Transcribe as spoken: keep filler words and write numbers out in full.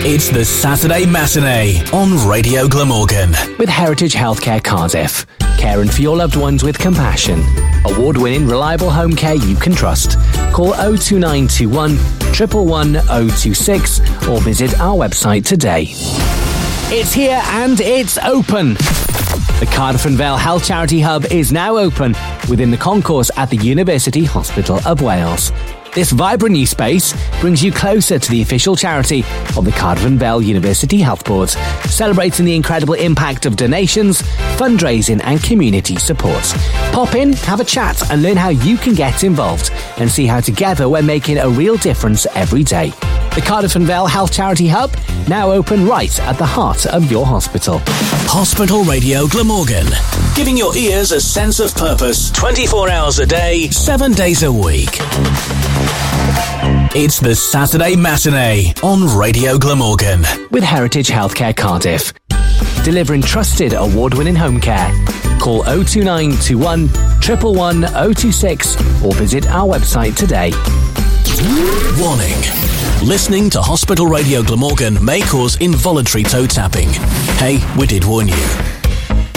It's the Saturday Matinee on Radio Glamorgan. With Heritage Healthcare Cardiff. Caring for your loved ones with compassion. Award-winning reliable home care you can trust. Call oh two nine two one, one one one, oh two six or visit our website today. It's here and it's open. The Cardiff and Vale Health Charity Hub is now open within the concourse at the University Hospital of Wales. This vibrant new space brings you closer to the official charity of the Cardiff and Vale University Health Board, celebrating the incredible impact of donations, fundraising and community support. Pop in, have a chat and learn how you can get involved and see how together we're making a real difference every day. The Cardiff and Vale Health Charity Hub, now open right at the heart of your hospital. Hospital Radio Glamorgan, giving your ears a sense of purpose twenty-four hours a day, seven days a week. It's the Saturday Matinee on Radio Glamorgan. With Heritage Healthcare Cardiff. Delivering trusted award-winning home care. Call oh two nine two one, one one one, oh two six or visit our website today. Warning. Listening to Hospital Radio Glamorgan may cause involuntary toe tapping. Hey, we did warn you.